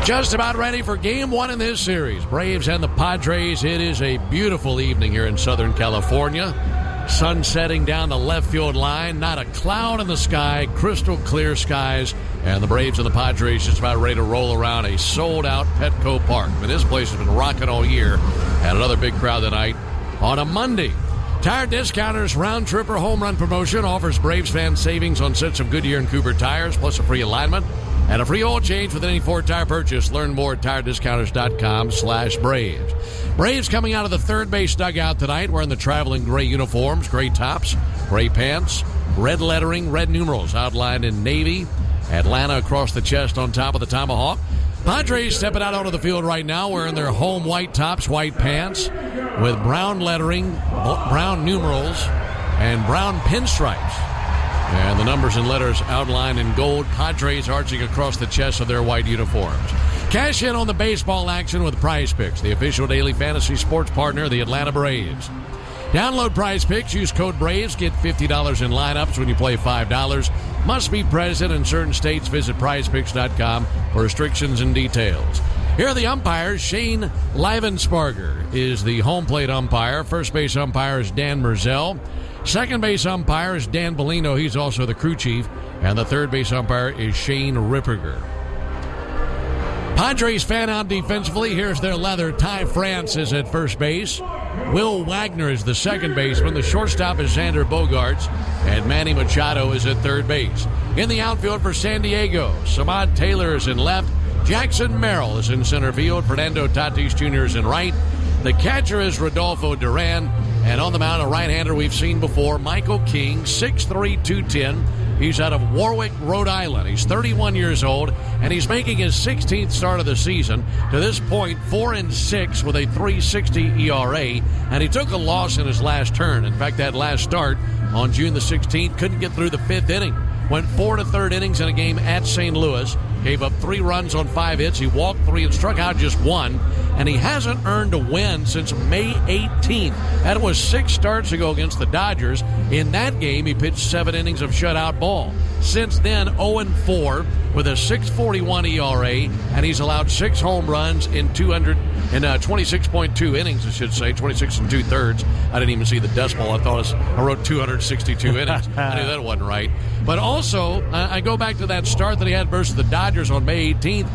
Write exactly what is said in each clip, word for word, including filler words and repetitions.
Just about ready for game one in this series. Braves and the Padres. It is a beautiful evening here in Southern California. Sun setting down the left field line. Not a cloud in the sky. Crystal clear skies. And the Braves and the Padres just about ready to roll around a sold-out Petco Park. I mean, this place has been rocking all year. And another big crowd tonight on a Monday. Tire Discounters Round Tripper Home Run Promotion offers Braves fans savings on sets of Goodyear and Cooper tires, plus a free alignment and a free oil change with any Ford tire purchase. Learn more at tire discounters dot com slash Braves. Braves coming out of the third base dugout tonight wearing the traveling gray uniforms, gray tops, gray pants, red lettering, red numerals outlined in navy. Atlanta across the chest on top of the tomahawk. Padres stepping out onto the field right now wearing their home white tops, white pants with brown lettering, brown numerals, and brown pinstripes. And the numbers and letters outlined in gold. Padres arching across the chest of their white uniforms. Cash in on the baseball action with Prize Picks, the official daily fantasy sports partner of the Atlanta Braves. Download Prize Picks, use code BRAVES, get fifty dollars in lineups when you play five dollars. Must be present in certain states. Visit prize picks dot com for restrictions and details. Here are the umpires. Shane Livensparger is the home plate umpire. First base umpire is Dan Merzell. Second base umpire is Dan Bellino. He's also the crew chief. And the third base umpire is Shane Ripperger. Padres fan out defensively. Here's their leather. Ty France is at first base. Will Wagner is the second baseman. The shortstop is Xander Bogaerts. And Manny Machado is at third base. In the outfield for San Diego, Samad Taylor is in left. Jackson Merrill is in center field. Fernando Tatis Junior is in right. The catcher is Rodolfo Duran. And on the mound, a right-hander we've seen before, Michael King, six three, two ten. He's out of Warwick, Rhode Island. He's thirty-one years old, and he's making his sixteenth start of the season. To this point, four and six with a three sixty E R A, and he took a loss in his last turn. In fact, that last start on June the sixteenth couldn't get through the fifth inning. Went four to third innings in a game at Saint Louis. Gave up three runs on five hits. He walked three and struck out just one. And he hasn't earned a win since May eighteenth. That was six starts ago against the Dodgers. In that game, he pitched seven innings of shutout ball. Since then, oh and four with a six forty-one E R A, and he's allowed six home runs in two hundred in uh, twenty-six point two innings, I should say, twenty-six and two-thirds. I didn't even see the decimal. I thought it was, I wrote two hundred sixty-two innings. I knew that wasn't right. But also, uh, I go back to that start that he had versus the Dodgers on May eighteenth.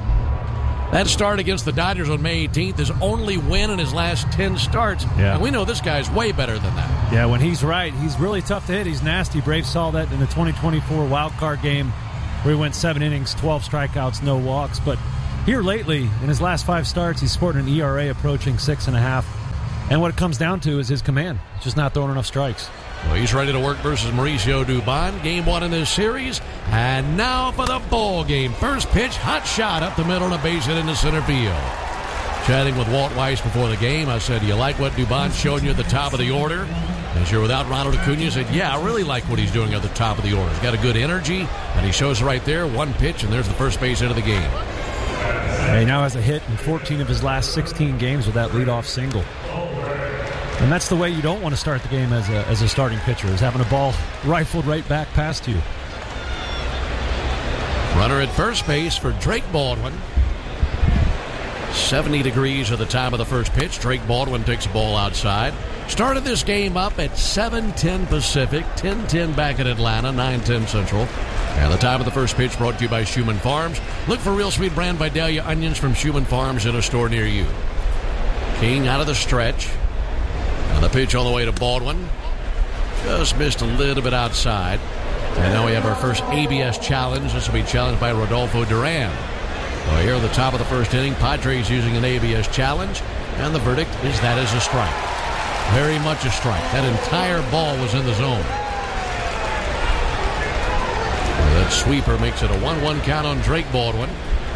That start against the Dodgers on May eighteenth, his only win in his last ten starts. Yeah. And we know this guy's way better than that. Yeah, when he's right, he's really tough to hit. He's nasty. Braves saw that in the twenty twenty-four wild card game where he went seven innings, twelve strikeouts, no walks. But here lately, in his last five starts, he's sporting an E R A approaching six and a half. And what it comes down to is his command. He's just not throwing enough strikes. Well, he's ready to work versus Mauricio Dubon. Game one in this series. And now for the ball game. First pitch, hot shot up the middle and a base hit into center field. Chatting with Walt Weiss before the game, I said, do you like what Dubon's showing you at the top of the order? As you're without Ronald Acuna, said, yeah, I really like what he's doing at the top of the order. He's got a good energy, and he shows it right there. One pitch, and there's the first base hit of the game. He now has a hit in fourteen of his last sixteen games with that leadoff single. And that's the way you don't want to start the game as a as a starting pitcher, is having a ball rifled right back past you. Runner at first base for Drake Baldwin. seventy degrees at the time of the first pitch. Drake Baldwin takes a ball outside. Started this game up at seven ten Pacific, ten ten back in Atlanta, nine ten Central. And the time of the first pitch brought to you by Schumann Farms. Look for Real Sweet Brand Vidalia onions from Schumann Farms in a store near you. King out of the stretch. And the pitch on the way to Baldwin. Just missed a little bit outside. And now we have our first A B S challenge. This will be challenged by Rodolfo Duran. Well, here at the top of the first inning, Padres using an A B S challenge. And the verdict is that is a strike. Very much a strike. That entire ball was in the zone. Well, that sweeper makes it a one one count on Drake Baldwin.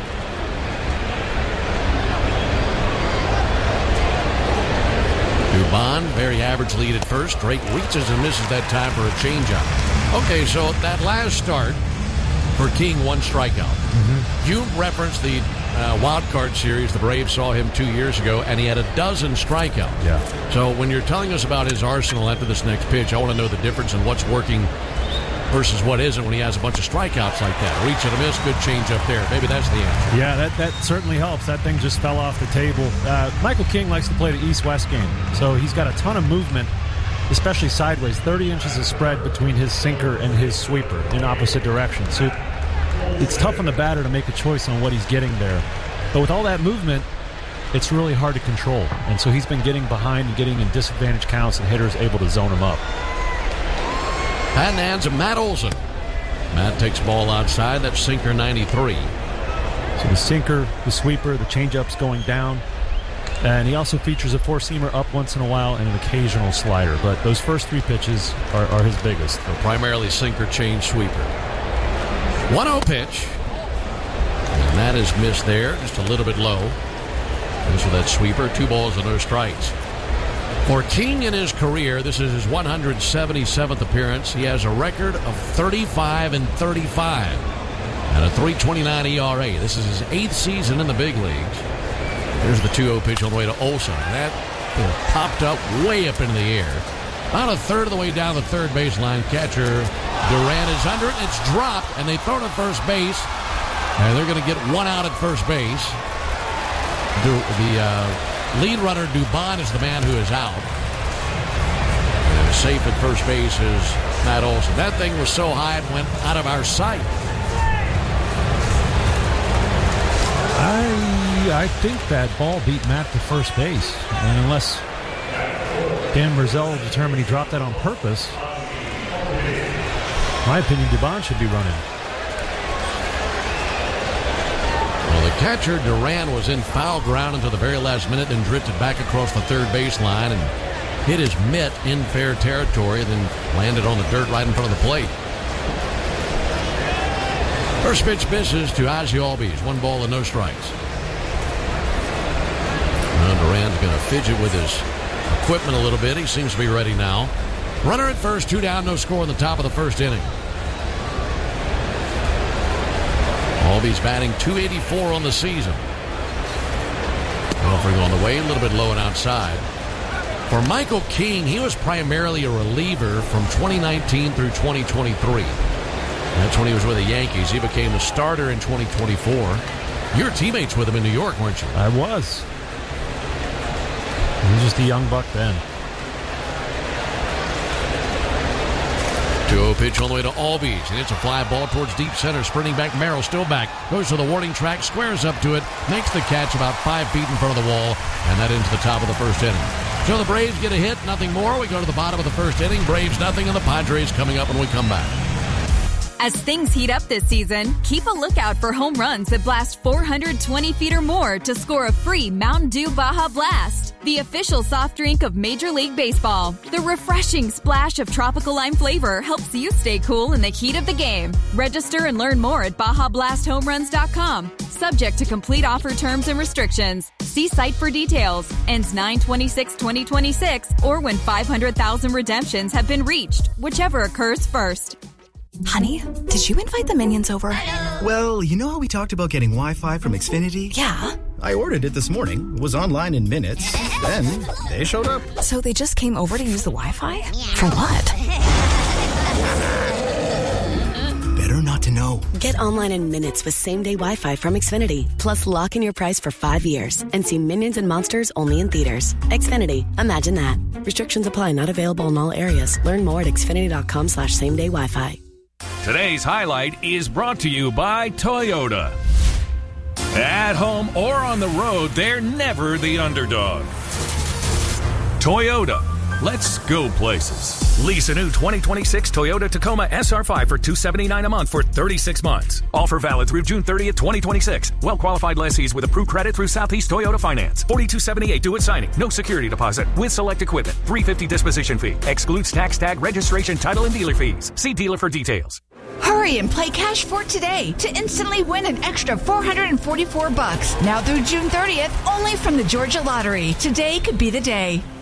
Dubon, very average lead at first. Drake reaches and misses that time for a changeup. Okay, so that last start for King, one strikeout. Mm-hmm. You referenced the uh, wild card series. The Braves saw him two years ago, and he had a dozen strikeouts. Yeah. So when you're telling us about his arsenal after this next pitch, I want to know the difference in what's working versus what isn't when he has a bunch of strikeouts like that. Reach and a miss, good change up there. Maybe that's the answer. Yeah, that, that certainly helps. That thing just fell off the table. Uh, Michael King likes to play the east-west game, so he's got a ton of movement, especially sideways. thirty inches of spread between his sinker and his sweeper in opposite directions. So it's tough on the batter to make a choice on what he's getting there. But with all that movement, it's really hard to control. And so he's been getting behind and getting in disadvantaged counts, and hitters able to zone him up. Pat hands of Matt Olson. Matt takes ball outside. That's sinker ninety-three. So the sinker, the sweeper, the changeup's going down. And he also features a four-seamer up once in a while and an occasional slider. But those first three pitches are, are his biggest. So primarily sinker, change, sweeper. one oh pitch. And that is missed there, just a little bit low. Goes for that sweeper. Two balls and no strikes. For King in his career, this is his one hundred seventy-seventh appearance. He has a record of thirty-five and thirty-five and a three twenty-nine E R A. This is his eighth season in the big leagues. Here's the two oh pitch on the way to Olson. That you know, popped up way up into the air. About a third of the way down the third baseline. Catcher Duran is under it. It's dropped, and they throw it at first base. And they're going to get one out at first base. The, the uh, lead runner, Dubon, is the man who is out. And safe at first base is Matt Olson. That thing was so high it went out of our sight. I I think that ball beat Matt to first base. And unless Dan Merzel determined he dropped that on purpose, in my opinion, Dubon should be running. Well, the catcher, Duran, was in foul ground until the very last minute, then drifted back across the third baseline and hit his mitt in fair territory, then landed on the dirt right in front of the plate. First pitch misses to Ozzie Albies. One ball and no strikes. Well, Duran's going to fidget with his equipment a little bit. He seems to be ready now. Runner at first, two down, no score in the top of the first inning. Albies batting two eighty-four on the season. Offering on the way, a little bit low and outside. For Michael King, he was primarily a reliever from twenty nineteen through twenty twenty-three. That's when he was with the Yankees. He became a starter in twenty twenty-four. You were teammates with him in New York, weren't you? I was. He was just a young buck then. two oh pitch on the way to Albies. And it's a fly ball towards deep center. Sprinting back, Merrill still back. Goes to the warning track, squares up to it, makes the catch about five feet in front of the wall, and that into the top of the first inning. So the Braves get a hit, nothing more. We go to the bottom of the first inning. Braves nothing, and the Padres coming up when we come back. As things heat up this season, keep a lookout for home runs that blast four hundred twenty feet or more to score a free Mountain Dew Baja Blast, the official soft drink of Major League Baseball. The refreshing splash of tropical lime flavor helps you stay cool in the heat of the game. Register and learn more at Baja Blast Home Runs dot com. Subject to complete offer terms and restrictions. See site for details. Ends nine twenty-six twenty twenty-six or when five hundred thousand redemptions have been reached, whichever occurs first. Honey, did you invite the Minions over? Well, you know how we talked about getting Wi-Fi from Xfinity? Yeah. I ordered it this morning. It was online in minutes. Then they showed up. So they just came over to use the Wi-Fi? For what? Better not to know. Get online in minutes with same-day Wi-Fi from Xfinity. Plus, lock in your price for five years and see Minions and Monsters only in theaters. Xfinity. Imagine that. Restrictions apply. Not available in all areas. Learn more at xfinity.com slash same-day Wi-Fi. Today's highlight is brought to you by Toyota. At home or on the road, they're never the underdog. Toyota. Let's go places. Lease a new twenty twenty-six Toyota Tacoma S R five for two hundred seventy-nine dollars a month for thirty-six months. Offer valid through June thirtieth, twenty twenty-six. Well-qualified lessees with approved credit through Southeast Toyota Finance. forty-two seventy-eight due at signing. No security deposit. With select equipment. three hundred fifty dollars disposition fee. Excludes tax tag, registration, title, and dealer fees. See dealer for details. Hurry and play Cash for today to instantly win an extra four hundred forty-four bucks. Now through June thirtieth, only from the Georgia Lottery. Today could be the day.